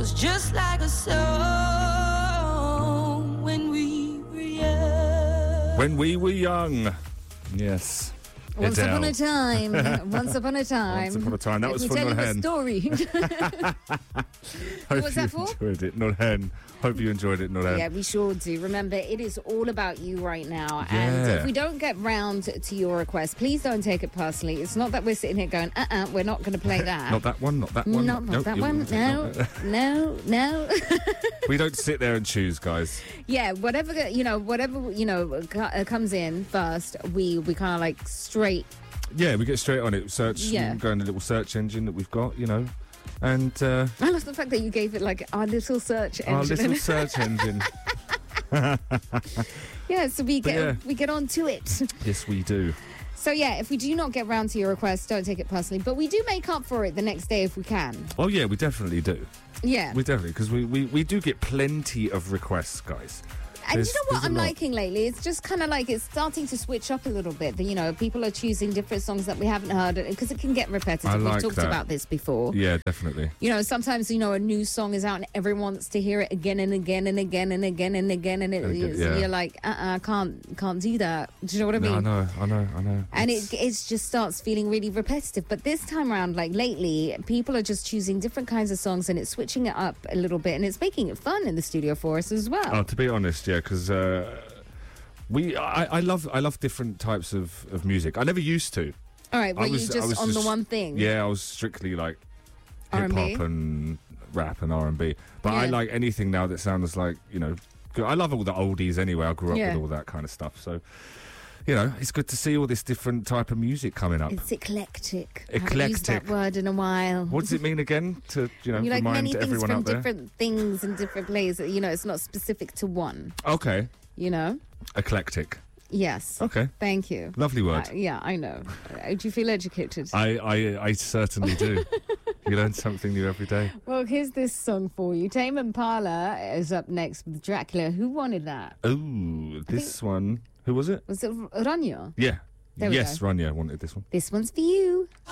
was just like a song when we were young. When we were young. Yes. Once Adele. upon a time. Once upon a time. Once upon a time. That was for Let me tell you Nurhen. the story. Hope was you that for? enjoyed it, Nurhen. Hope you enjoyed it, Nurhen. Yeah, we sure do. Remember, it is all about you right now. Yeah. And if we don't get round to your request, please don't take it personally. It's not that we're sitting here going, we're not going to play that. Not that one, not that one. Not Nope, that you one. wouldn't take No. We don't sit there and choose, guys. Yeah, whatever comes in first, we kind of like straight. Yeah, we get straight on it. Search, Yeah. go in the little search engine that we've got, and I love the fact that you gave it like our little search engine. our little search engine. Yeah, so we get on to it. Yes, we do. So yeah, if we do not get round to your request, don't take it personally. But we do make up for it the next day if we can. Oh yeah, we definitely do. Yeah. We definitely, because we do get plenty of requests, guys. And you know what there's a I'm lot. liking lately? It's just kind of like it's starting to switch up a little bit. People are choosing different songs that we haven't heard because it can get repetitive. I We've like talked that. about this before. Yeah, definitely. Sometimes a new song is out and everyone wants to hear it again and again and again and again and again, and you're like, I can't do that. Do you know what I mean? No, I know. And it just starts feeling really repetitive. But this time around, like lately, people are just choosing different kinds of songs and it's switching it up a little bit and it's making it fun in the studio for us as well. Oh, to be honest, yeah, because I love different types of music. I never used to. All right, were you just on the one thing? Yeah, I was strictly like R&B? hip hop and rap and R&B. But I Yeah. like anything now that sounds like good. I love all the oldies anyway. I grew up Yeah. with all that kind of stuff. So it's good to see all this different type of music coming up. It's eclectic. I haven't Eclectic. used that word in a while. What does it mean again? To You like remind many things everyone from out there. different things and different places. It's not specific to one. Okay, eclectic. Yes. Okay, Thank you. lovely word. Yeah, I know. Do you feel educated? I certainly do. You learn something new every day. Well, here's this song for you. Tame Impala is up next with Dracula. Who wanted that? Oh, this one. Who was it? Was it Rania? Yeah. There we Yes, go. Rania wanted this one. This one's for you.